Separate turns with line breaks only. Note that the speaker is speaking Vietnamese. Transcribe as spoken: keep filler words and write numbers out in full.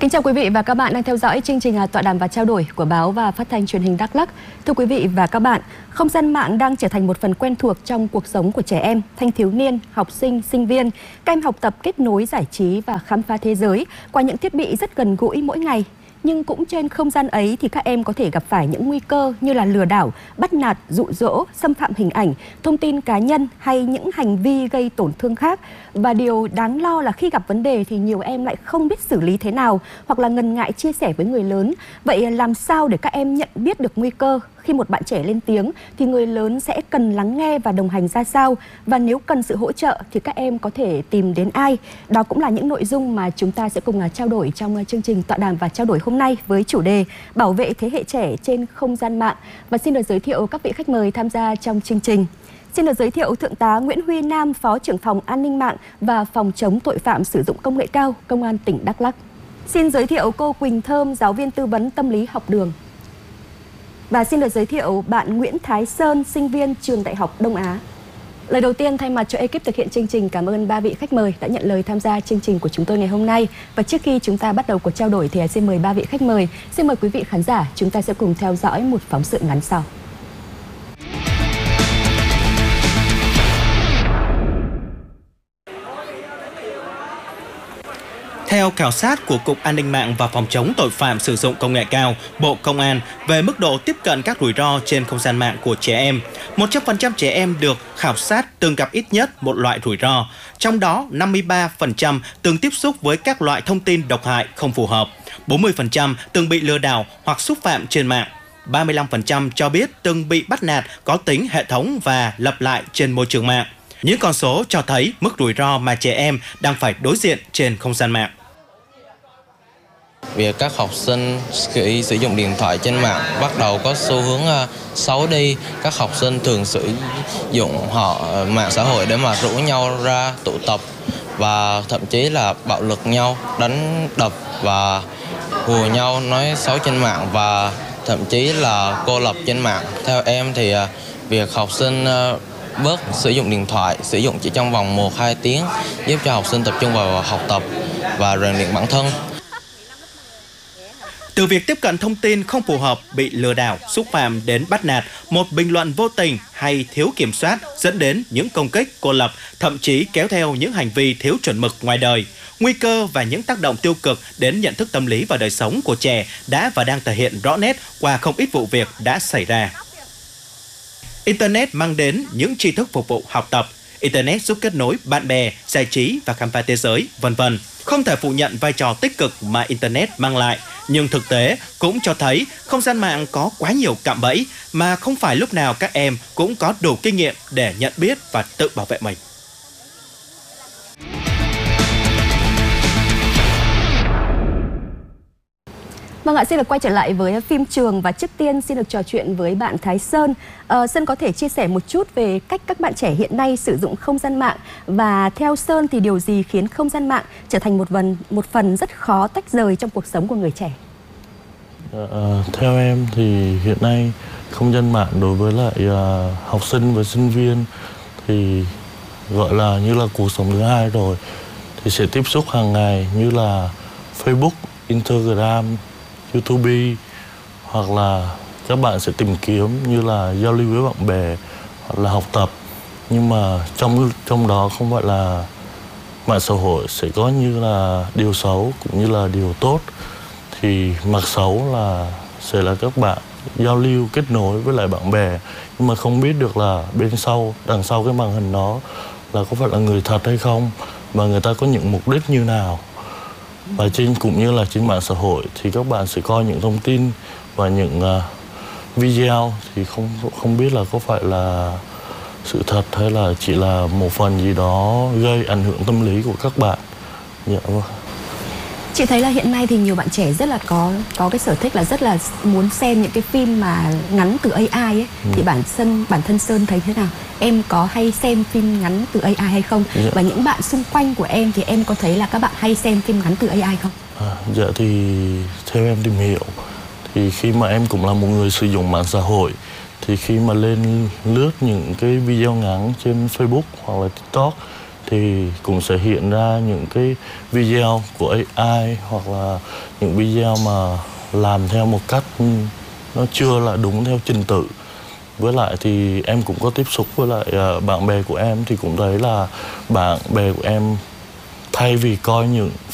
Kính chào quý vị và các bạn đang theo dõi chương trình tọa đàm và trao đổi của báo và phát thanh truyền hình Đắk Lắk. Thưa quý vị và các bạn, không gian mạng đang trở thành một phần quen thuộc trong cuộc sống của trẻ em, thanh thiếu niên, học sinh, sinh viên. Các em học tập, kết nối, giải trí và khám phá thế giới qua những thiết bị rất gần gũi mỗi ngày. Nhưng cũng trên không gian ấy thì các em có thể gặp phải những nguy cơ như là lừa đảo, bắt nạt, dụ dỗ, xâm phạm hình ảnh, thông tin cá nhân hay những hành vi gây tổn thương khác. Và điều đáng lo là khi gặp vấn đề thì nhiều em lại không biết xử lý thế nào hoặc là ngần ngại chia sẻ với người lớn. Vậy làm sao để các em nhận biết được nguy cơ? Khi một bạn trẻ lên tiếng thì người lớn sẽ cần lắng nghe và đồng hành ra sao? Và nếu cần sự hỗ trợ thì các em có thể tìm đến ai? Đó cũng là những nội dung mà chúng ta sẽ cùng trao đổi trong chương trình tọa đàm và trao đổi hôm nay với chủ đề bảo vệ thế hệ trẻ trên không gian mạng. Và xin được giới thiệu các vị khách mời tham gia trong chương trình. Xin được giới thiệu Thượng tá Nguyễn Huy Nam, Phó trưởng phòng An ninh mạng và Phòng chống tội phạm sử dụng công nghệ cao, Công an tỉnh Đắk Lắk. Xin giới thiệu cô Quỳnh Thơm, giáo viên tư vấn tâm lý học đường. Và xin được giới thiệu bạn Nguyễn Thái Sơn, sinh viên trường Đại học Đông Á. Lời đầu tiên thay mặt cho ekip thực hiện chương trình, cảm ơn ba vị khách mời đã nhận lời tham gia chương trình của chúng tôi ngày hôm nay. Và trước khi chúng ta bắt đầu cuộc trao đổi thì xin mời ba vị khách mời, xin mời quý vị khán giả, chúng ta sẽ cùng theo dõi một phóng sự ngắn sau.
Theo khảo sát của Cục An ninh mạng và Phòng chống tội phạm sử dụng công nghệ cao, Bộ Công an về mức độ tiếp cận các rủi ro trên không gian mạng của trẻ em, một trăm phần trăm trẻ em được khảo sát từng gặp ít nhất một loại rủi ro, trong đó năm mươi ba phần trăm từng tiếp xúc với các loại thông tin độc hại không phù hợp, bốn mươi phần trăm từng bị lừa đảo hoặc xúc phạm trên mạng, ba mươi lăm phần trăm cho biết từng bị bắt nạt có tính hệ thống và lặp lại trên môi trường mạng. Những con số cho thấy mức rủi ro mà trẻ em đang phải đối diện trên không gian mạng.
Việc các học sinh khi sử dụng điện thoại trên mạng bắt đầu có xu hướng xấu đi. Các học sinh thường sử dụng họ mạng xã hội để mà rủ nhau ra tụ tập và thậm chí là bạo lực nhau, đánh đập và hùa nhau, nói xấu trên mạng và thậm chí là cô lập trên mạng. Theo em thì việc học sinh bớt sử dụng điện thoại, sử dụng chỉ trong vòng một đến hai tiếng giúp cho học sinh tập trung vào học tập và rèn luyện bản thân.
Từ việc tiếp cận thông tin không phù hợp, bị lừa đảo, xúc phạm đến bắt nạt, một bình luận vô tình hay thiếu kiểm soát dẫn đến những công kích, cô lập, thậm chí kéo theo những hành vi thiếu chuẩn mực ngoài đời. Nguy cơ và những tác động tiêu cực đến nhận thức tâm lý và đời sống của trẻ đã và đang thể hiện rõ nét qua không ít vụ việc đã xảy ra. Internet mang đến những tri thức phục vụ học tập. Internet giúp kết nối bạn bè, giải trí và khám phá thế giới, vân vân. Không thể phủ nhận vai trò tích cực mà Internet mang lại, nhưng thực tế cũng cho thấy không gian mạng có quá nhiều cạm bẫy mà không phải lúc nào các em cũng có đủ kinh nghiệm để nhận biết và tự bảo vệ mình.
Vâng ạ, xin được quay trở lại với phim trường và trước tiên xin được trò chuyện với bạn Thái Sơn. À, Sơn có thể chia sẻ một chút về cách các bạn trẻ hiện nay sử dụng không gian mạng và theo Sơn thì điều gì khiến không gian mạng trở thành một phần một phần rất khó tách rời trong cuộc sống của người trẻ?
À, theo em thì hiện nay không gian mạng đối với lại à, học sinh và sinh viên thì gọi là như là cuộc sống thứ hai rồi, thì sẽ tiếp xúc hàng ngày như là Facebook, Instagram, YouTube, hoặc là các bạn sẽ tìm kiếm như là giao lưu với bạn bè hoặc là học tập. Nhưng mà trong trong đó không phải là mạng xã hội sẽ có như là điều xấu cũng như là điều tốt. Thì mặt xấu là sẽ là các bạn giao lưu kết nối với lại bạn bè nhưng mà không biết được là bên sau, đằng sau cái màn hình đó là có phải là người thật hay không và người ta có những mục đích như nào. Và trên cũng như là trên mạng xã hội thì các bạn sẽ coi những thông tin và những uh, video thì không không biết là có phải là sự thật hay là chỉ là một phần gì đó gây ảnh hưởng tâm lý của các bạn. Dạ vâng.
Chị thấy là hiện nay thì nhiều bạn trẻ rất là có có cái sở thích là rất là muốn xem những cái phim mà ngắn từ a i ấy. Ừ. Thì bản thân bản thân Sơn thấy thế nào? Em có hay xem phim ngắn từ a i hay không? Dạ. Và những bạn xung quanh của em thì em có thấy là các bạn hay xem phim ngắn từ a i không?
À, dạ thì theo em tìm hiểu thì khi mà em cũng là một người sử dụng mạng xã hội thì khi mà lên lướt những cái video ngắn trên Facebook hoặc là TikTok thì cũng sẽ hiện ra những cái video của a i hoặc là những video mà làm theo một cách nó chưa là đúng theo trình tự. Với lại thì em cũng có tiếp xúc với lại uh, bạn bè của em thì cũng thấy là bạn bè của em thay vì coi những